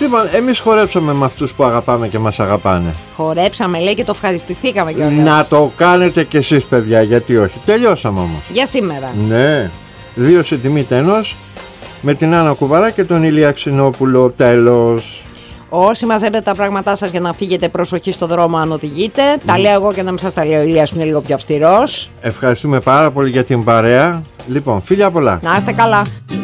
Λοιπόν, εμείς χορέψαμε με αυτούς που αγαπάμε και μας αγαπάνε. Χορέψαμε, λέει, και το ευχαριστηθήκαμε κιόλας. Να το κάνετε κι εσείς, παιδιά, γιατί όχι. Τελειώσαμε όμως. Για σήμερα. Ναι. 2 σε τιμή τένος, με την Άννα Κουβαρά και τον Ηλία Ξινόπουλο. Τέλος. Όσοι μαζεύετε τα πράγματά σας για να φύγετε, προσοχή στο δρόμο αν οδηγείτε. Τα λέω εγώ και να μην σας τα λέει ο Ηλίας που είναι λίγο πιο αυστηρός. Ευχαριστούμε πάρα πολύ για την παρέα. Λοιπόν, φίλια πολλά. Να είστε καλά.